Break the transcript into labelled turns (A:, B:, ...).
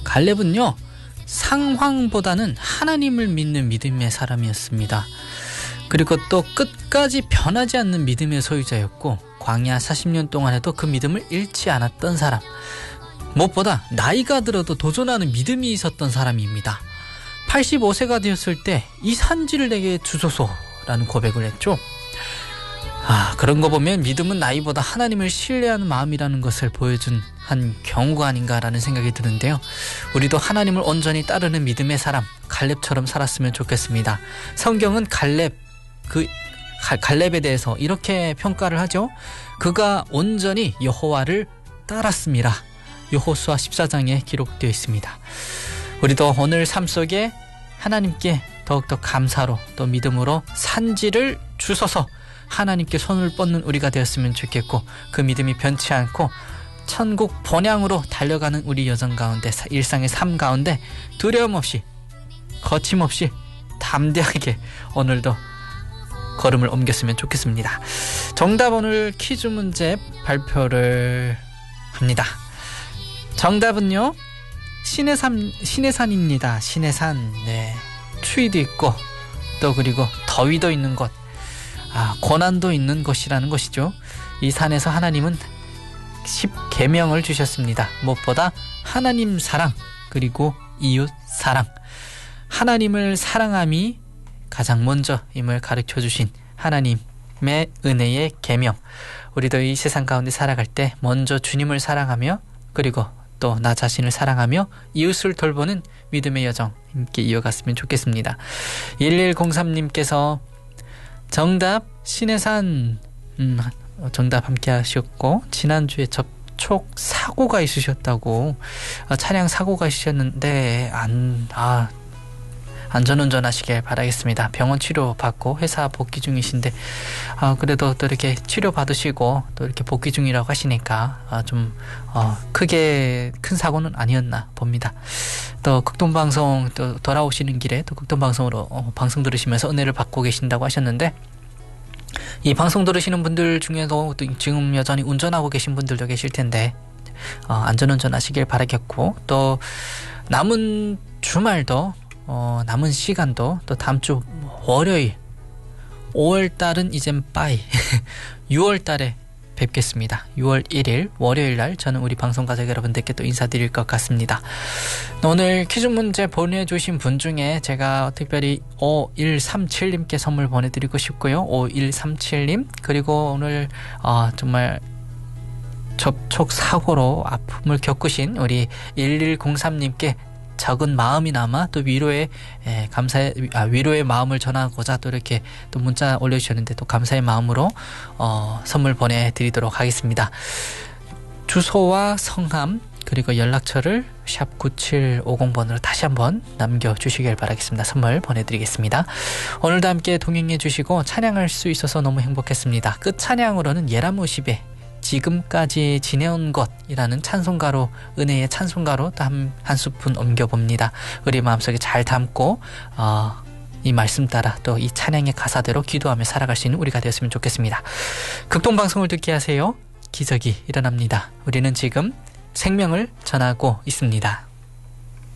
A: 갈렙은요, 상황보다는 하나님을 믿는 믿음의 사람이었습니다. 그리고 또 끝까지 변하지 않는 믿음의 소유자였고, 광야 40년 동안에도 그 믿음을 잃지 않았던 사람, 무엇보다 나이가 들어도 도전하는 믿음이 있었던 사람입니다. 85세가 되었을 때 이 산지를 내게 주소서라는 고백을 했죠. 그런 거 보면 믿음은 나이보다 하나님을 신뢰하는 마음이라는 것을 보여준 한 경우가 아닌가라는 생각이 드는데요. 우리도 하나님을 온전히 따르는 믿음의 사람, 갈렙처럼 살았으면 좋겠습니다. 성경은 갈렙에 대해서 이렇게 평가를 하죠. 그가 온전히 여호와를 따랐습니다. 여호수아 14장에 기록되어 있습니다. 우리도 오늘 삶 속에 하나님께 더욱더 감사로 또 믿음으로 산지를 주소서 하나님께 손을 뻗는 우리가 되었으면 좋겠고, 그 믿음이 변치 않고 천국 본향으로 달려가는 우리 여정 가운데, 일상의 삶 가운데 두려움 없이 거침없이 담대하게 오늘도 걸음을 옮겼으면 좋겠습니다. 정답 오늘 퀴즈 문제 발표를 합니다. 정답은요, 시내산입니다. 시내산. 네. 추위도 있고 또 그리고 더위도 있는 곳, 고난도 있는 곳이라는 것이죠. 이 산에서 하나님은 10계명을 주셨습니다. 무엇보다 하나님 사랑, 그리고 이웃 사랑, 하나님을 사랑함이 가장 먼저임을 가르쳐 주신 하나님의 은혜의 계명. 우리도 이 세상 가운데 살아갈 때 먼저 주님을 사랑하며, 그리고 또 나 자신을 사랑하며 이웃을 돌보는 믿음의 여정 함께 이어갔으면 좋겠습니다. 1103님께서 정답 시내산, 정답 함께 하셨고, 지난주에 접촉 사고가 있으셨다고, 차량 사고가 있으셨는데 안전운전 하시길 바라겠습니다. 병원 치료 받고 회사 복귀 중이신데, 그래도 또 이렇게 치료 받으시고 또 이렇게 복귀 중이라고 하시니까 좀 크게 큰 사고는 아니었나 봅니다. 또 극동방송 또 돌아오시는 길에 또 극동방송으로 방송 들으시면서 은혜를 받고 계신다고 하셨는데, 이 방송 들으시는 분들 중에도 또 지금 여전히 운전하고 계신 분들도 계실 텐데, 안전운전 하시길 바라겠고, 또 남은 주말도 남은 시간도 또 다음 주 월요일, 5월달은 이젠 빠이 6월달에 뵙겠습니다. 6월 1일 월요일날 저는 우리 방송 가족 여러분들께 또 인사드릴 것 같습니다. 오늘 퀴즈 문제 보내주신 분 중에 제가 특별히 5137님께 선물 보내드리고 싶고요. 5137님, 그리고 오늘 정말 접촉 사고로 아픔을 겪으신 우리 1103님께 적은 마음이나마 또 위로의 마음을 전하고자 또 이렇게 또 문자 올려주셨는데, 또 감사의 마음으로 선물 보내드리도록 하겠습니다. 주소와 성함 그리고 연락처를 샵 9750번으로 다시 한번 남겨주시길 바라겠습니다. 선물 보내드리겠습니다. 오늘도 함께 동행해 주시고 찬양할 수 있어서 너무 행복했습니다. 끝 찬양으로는 예라모십의 지금까지 지내온 것이라는 찬송가로, 은혜의 찬송가로 또 한 스푼 옮겨봅니다. 우리 마음속에 잘 담고 이 말씀 따라 또 이 찬양의 가사대로 기도하며 살아갈 수 있는 우리가 되었으면 좋겠습니다. 극동방송을 듣게 하세요. 기적이 일어납니다. 우리는 지금 생명을 전하고 있습니다.